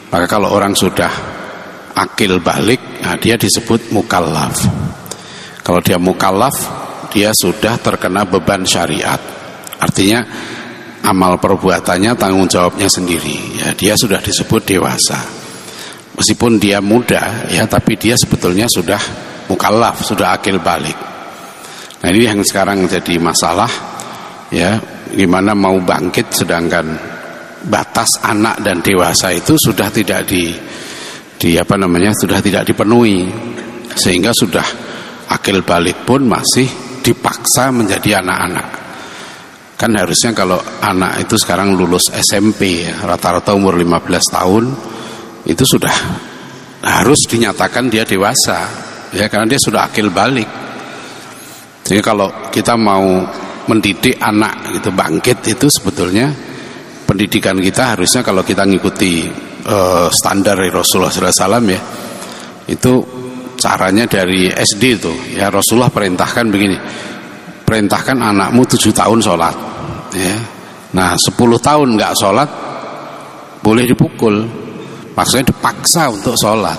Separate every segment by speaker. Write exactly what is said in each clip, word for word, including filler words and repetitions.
Speaker 1: Maka kalau orang sudah akil balik, nah dia disebut mukallaf. Kalau dia mukallaf, dia sudah terkena beban syariat. Artinya amal perbuatannya tanggung jawabnya sendiri. Ya, dia sudah disebut dewasa. Meskipun dia muda, ya, tapi dia sebetulnya sudah mukallaf, sudah akil balik. Nah, ini yang sekarang jadi masalah, ya, gimana mau bangkit sedangkan batas anak dan dewasa itu sudah tidak di, di apa namanya sudah tidak dipenuhi, sehingga sudah akil balik pun masih dipaksa menjadi anak-anak. Kan harusnya kalau anak itu sekarang lulus S M P, ya, rata-rata umur lima belas tahun, itu sudah harus dinyatakan dia dewasa, ya, karena dia sudah akil balik. Jadi kalau kita mau mendidik anak itu bangkit, itu sebetulnya pendidikan kita harusnya kalau kita ngikuti uh, standar Rasulullah shallallahu alaihi wasallam, ya, itu caranya dari S D itu, ya, Rasulullah perintahkan begini, perintahkan anakmu tujuh tahun sholat, ya. Nah sepuluh tahun nggak sholat boleh dipukul, maksudnya dipaksa untuk sholat,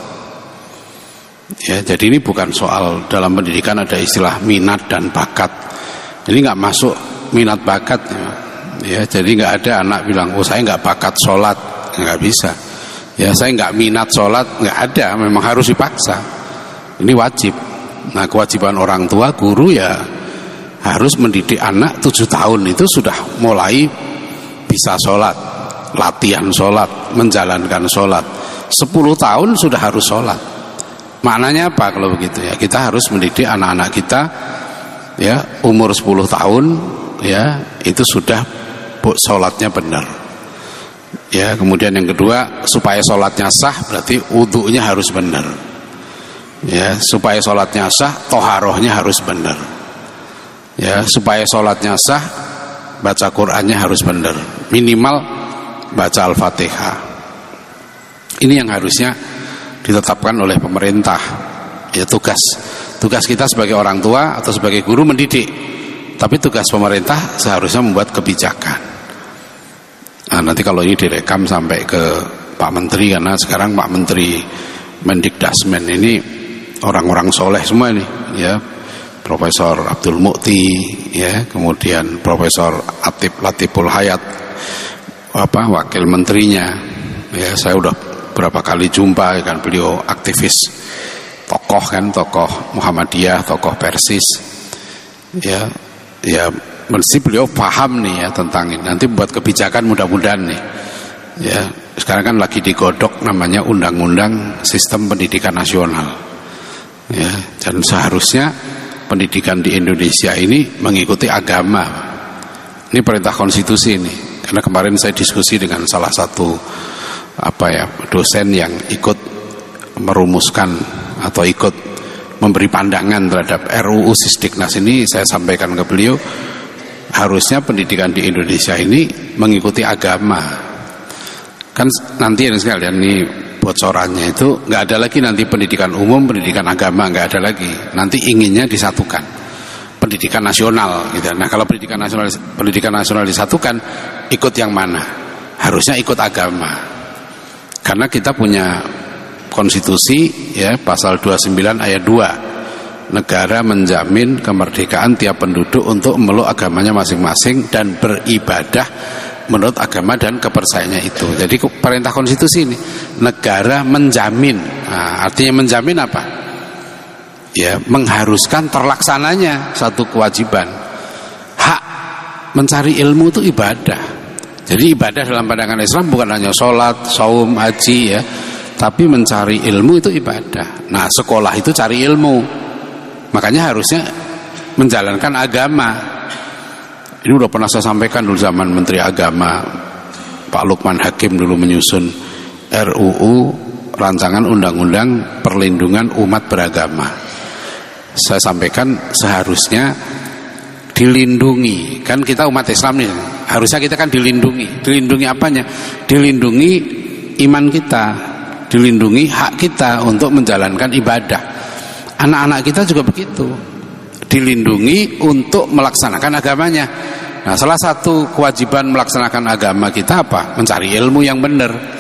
Speaker 1: ya. Jadi ini bukan soal dalam pendidikan ada istilah minat dan bakat, ini nggak masuk minat bakat, ya. Ya, jadi nggak ada anak bilang, oh saya nggak bakat sholat, nggak bisa. Ya, saya nggak minat sholat, nggak ada. Memang harus dipaksa. Ini wajib. Nah, kewajiban orang tua, guru, ya harus mendidik anak tujuh tahun itu sudah mulai bisa sholat, latihan sholat, menjalankan sholat. Sepuluh tahun sudah harus sholat. Maknanya apa kalau begitu, ya? Kita harus mendidik anak-anak kita, ya, umur sepuluh tahun, ya, itu sudah sholatnya benar, ya. Kemudian yang kedua, supaya sholatnya sah berarti wudunya harus benar, ya. Supaya sholatnya sah, toharohnya harus benar, ya. Supaya sholatnya sah, baca Qur'annya harus benar, minimal baca Al-Fatihah. Ini yang harusnya ditetapkan oleh pemerintah, ya. Tugas tugas kita sebagai orang tua atau sebagai guru mendidik, tapi tugas pemerintah seharusnya membuat kebijakan. Nah, nanti kalau ini direkam sampai ke Pak Menteri, karena sekarang Pak Menteri Mendikdasmen ini orang-orang soleh semua ini, ya, Profesor Abdul Mukti, ya, kemudian Profesor Atif Latiful Hayat, apa wakil menterinya, ya, saya udah berapa kali jumpa, kan beliau aktivis, tokoh kan, tokoh Muhammadiyah, tokoh Persis, ya. Ya, mesti beliau paham nih, ya, tentang ini. Nanti buat kebijakan mudah-mudahan nih, ya. Sekarang kan lagi digodok namanya Undang-Undang Sistem Pendidikan Nasional, ya. Dan seharusnya pendidikan di Indonesia ini mengikuti agama. Ini perintah konstitusi ini. Karena kemarin saya diskusi dengan salah satu apa ya dosen yang ikut merumuskan atau ikut memberi pandangan terhadap R U U Sisdiknas ini, saya sampaikan ke beliau, harusnya pendidikan di Indonesia ini mengikuti agama. Kan nanti yang sekalian ini bocorannya itu nggak ada lagi nanti pendidikan umum, pendidikan agama, nggak ada lagi. Nanti inginnya disatukan, pendidikan nasional, gitu. Nah kalau pendidikan nasional, pendidikan nasional disatukan, ikut yang mana? Harusnya ikut agama, karena kita punya konstitusi, ya, pasal dua puluh sembilan ayat dua, negara menjamin kemerdekaan tiap penduduk untuk memeluk agamanya masing-masing dan beribadah menurut agama dan kepercayaannya itu. Jadi perintah konstitusi ini, negara menjamin. Nah, artinya menjamin apa? Ya, mengharuskan terlaksananya satu kewajiban. Hak mencari ilmu itu ibadah. Jadi ibadah dalam pandangan Islam bukan hanya sholat, saum, haji, ya, tapi mencari ilmu itu ibadah. Nah, sekolah itu cari ilmu. Makanya harusnya menjalankan agama. Ini udah pernah saya sampaikan dulu zaman Menteri Agama Pak Lukman Hakim dulu menyusun R U U, rancangan undang-undang perlindungan umat beragama. Saya sampaikan seharusnya dilindungi. Kan kita umat Islam nih, harusnya kita kan dilindungi. Dilindungi apanya? Dilindungi iman kita, dilindungi hak kita untuk menjalankan ibadah. Anak-anak kita juga begitu, dilindungi untuk melaksanakan agamanya. Nah, salah satu kewajiban melaksanakan agama kita apa? Mencari ilmu yang benar.